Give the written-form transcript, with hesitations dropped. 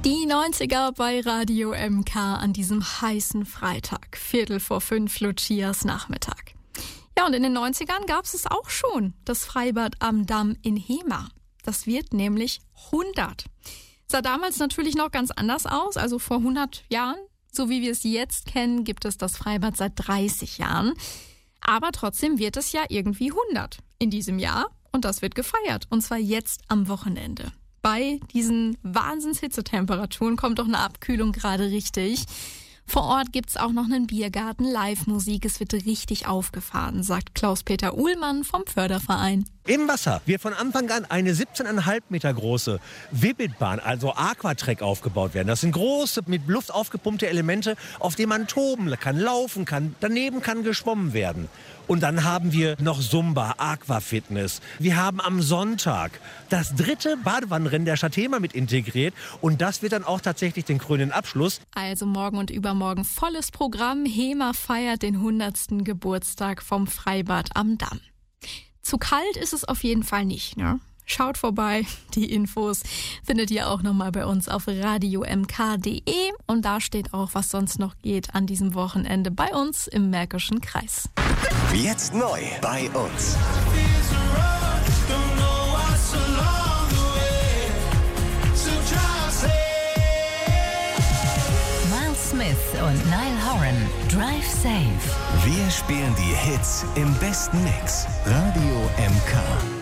Die 90er bei Radio MK an diesem heißen Freitag, 4:45 Lucias Nachmittag. Ja, und in den 90ern gab es auch schon, das Freibad am Damm in Hemer. Das wird nämlich 100. Sah damals natürlich noch ganz anders aus, also vor 100 Jahren. So wie wir es jetzt kennen, gibt es das Freibad seit 30 Jahren. Aber trotzdem wird es ja irgendwie 100 in diesem Jahr und das wird gefeiert. Und zwar jetzt am Wochenende. Bei diesen Wahnsinns-Hitzetemperaturen kommt doch eine Abkühlung gerade richtig. Vor Ort gibt's auch noch einen Biergarten, Live-Musik. Es wird richtig aufgefahren, sagt Klaus-Peter Uhlmann vom Förderverein. Im Wasser wird von Anfang an eine 17,5 Meter große Wibbitbahn, also Aquatrack, aufgebaut werden. Das sind große, mit Luft aufgepumpte Elemente, auf denen man toben kann, laufen kann. Daneben kann geschwommen werden. Und dann haben wir noch Zumba, Aquafitness. Wir haben am Sonntag das 3. Badewannenrennen der Stadt Hemer mit integriert. Und das wird dann auch tatsächlich den krönenden Abschluss. Also morgen und übermorgen volles Programm. Hemer feiert den 100. Geburtstag vom Freibad am Damm. Zu kalt ist es auf jeden Fall nicht, ne? Schaut vorbei, die Infos findet ihr auch nochmal bei uns auf radiomk.de und da steht auch, was sonst noch geht an diesem Wochenende bei uns im Märkischen Kreis. Jetzt neu bei uns. Miles Smith und Niall Horan, Drive Safe. Wir spielen die Hits im besten Mix. Radio MK.